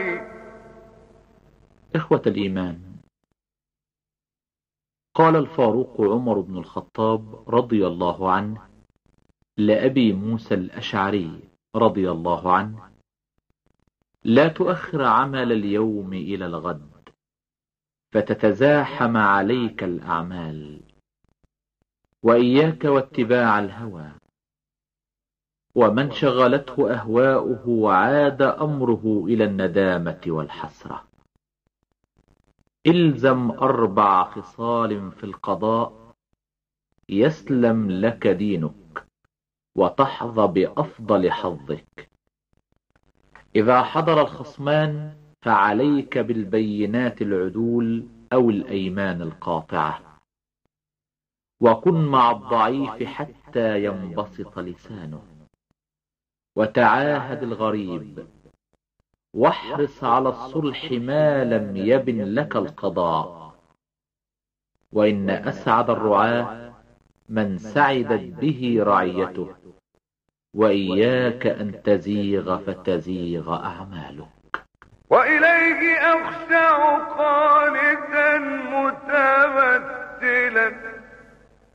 إخوة الإيمان، قال الفاروق عمر بن الخطاب رضي الله عنه لأبي موسى الأشعري رضي الله عنه: لا تؤخر عمل اليوم إلى الغد فتتزاحم عليك الأعمال، وإياك واتباع الهوى، ومن شغلته أهواؤه عاد أمره إلى الندامة والحسرة. إلزم 4 خصال في القضاء يسلم لك دينك وتحظى بأفضل حظك. إذا حضر الخصمان فعليك بالبينات العدول أو الأيمان القاطعة، وكن مع الضعيف حتى ينبسط لسانه، وتعاهد الغريب، واحرص على الصلح ما لم يبن لك القضاء. وإن أسعد الرعاة من سعدت به رعيته، وإياك أن تزيغ فتزيغ أعمالك. وإليه